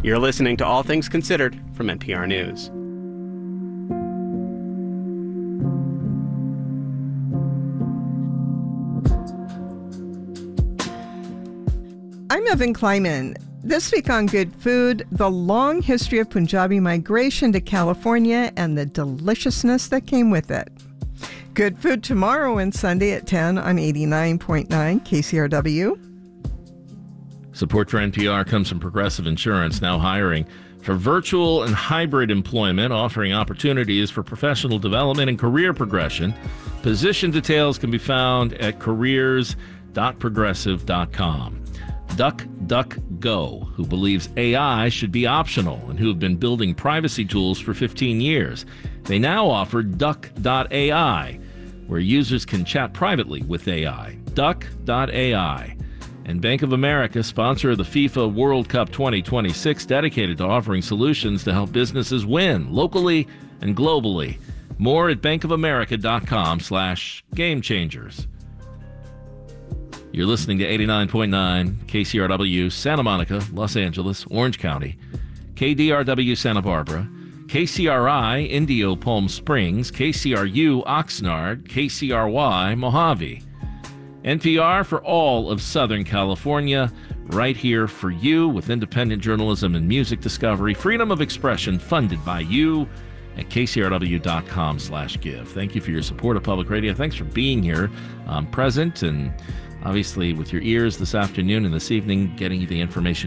You're listening to All Things Considered from NPR News. I'm Evan Kleiman. This week on Good Food, the long history of Punjabi migration to California and the deliciousness that came with it. Good Food tomorrow and Sunday at 10 on 89.9 KCRW. Support for NPR comes from Progressive Insurance, now hiring for virtual and hybrid employment, offering opportunities for professional development and career progression. Position details can be found at careers.progressive.com. DuckDuckGo, who believes AI should be optional and who have been building privacy tools for 15 years. They now offer Duck.ai, where users can chat privately with AI. Duck.ai. And Bank of America, sponsor of the FIFA World Cup 2026, dedicated to offering solutions to help businesses win locally and globally. More at bankofamerica.com/gamechangers. You're listening to 89.9 KCRW, Santa Monica, Los Angeles, Orange County, KDRW, Santa Barbara, KCRI, Indio, Palm Springs, KCRU, Oxnard, KCRY, Mojave. NPR for all of Southern California, right here for you with independent journalism and music discovery, freedom of expression funded by you at kcrw.com/give. Thank you for your support of public radio. Thanks for being here, present and obviously with your ears this afternoon and this evening, getting you the information